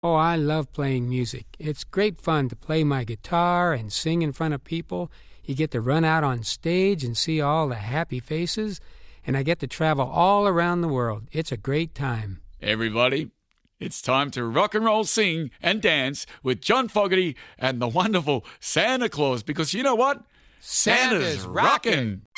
Oh, I love playing music. It's great fun to play my guitar and sing in front of people. You get to run out on stage and see all the happy faces, and I get to travel all around the world. It's a great time. Everybody, it's time to rock and roll, sing, and dance with John Fogerty and the wonderful Santa Claus, because you know what? Santa's rockin'!